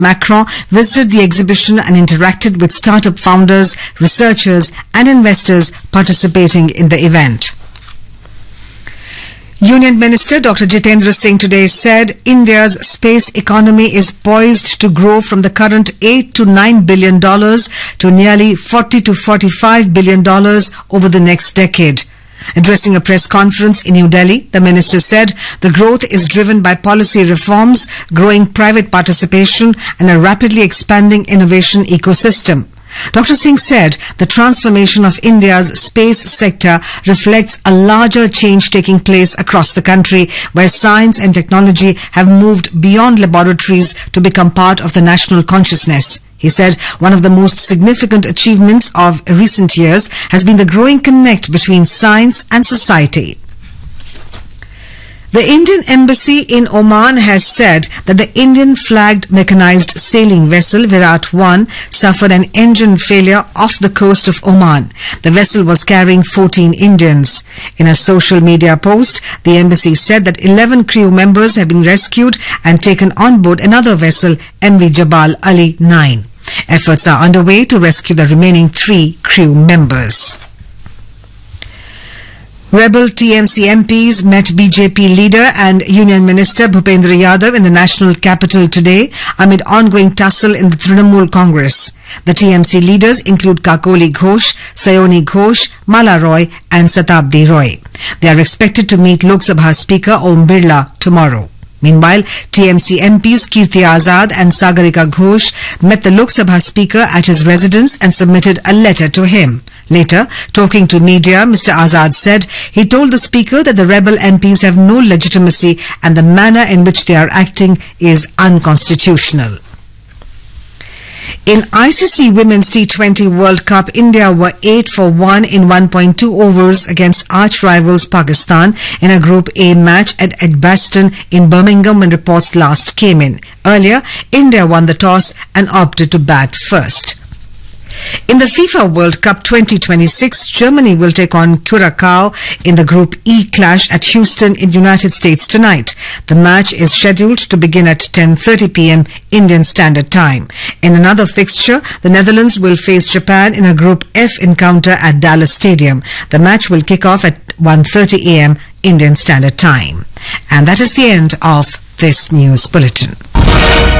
Macron visited the exhibition and interacted with startup founders, researchers and investors participating in the event. Union Minister Dr. Jitendra Singh today said India's space economy is poised to grow from the current $8 to $9 billion to nearly $40 to $45 billion over the next decade. Addressing a press conference in New Delhi, the minister said the growth is driven by policy reforms, growing private participation and a rapidly expanding innovation ecosystem. Dr. Singh said the transformation of India's space sector reflects a larger change taking place across the country, where science and technology have moved beyond laboratories to become part of the national consciousness. He said one of the most significant achievements of recent years has been the growing connect between science and society. The Indian Embassy in Oman has said that the Indian-flagged mechanized sailing vessel Virat 1 suffered an engine failure off the coast of Oman. The vessel was carrying 14 Indians. In a social media post, the embassy said that 11 crew members have been rescued and taken on board another vessel, MV Jabal Ali 9. Efforts are underway to rescue the remaining 3 crew members. Rebel TMC MPs met BJP leader and Union Minister Bhupendra Yadav in the national capital today amid ongoing tussle in the Trinamool Congress. The TMC leaders include Kakoli Ghosh, Sayoni Ghosh, Mala Roy and Satabdi Roy. They are expected to meet Lok Sabha Speaker Om Birla tomorrow. Meanwhile, TMC MPs Kirti Azad and Sagarika Ghosh met the Lok Sabha Speaker at his residence and submitted a letter to him. Later, talking to media, Mr. Azad said he told the Speaker that the rebel MPs have no legitimacy and the manner in which they are acting is unconstitutional. In ICC Women's T20 World Cup, India were 8 for 1 in 1.2 overs against arch-rivals Pakistan in a Group A match at Edgbaston in Birmingham when reports last came in. Earlier, India won the toss and opted to bat first. In the FIFA World Cup 2026, Germany will take on Curacao in the Group E clash at Houston in United States tonight. The match is scheduled to begin at 10:30 p.m. Indian Standard Time. In another fixture, the Netherlands will face Japan in a Group F encounter at Dallas Stadium. The match will kick off at 1:30 a.m. Indian Standard Time. And that is the end of this news bulletin.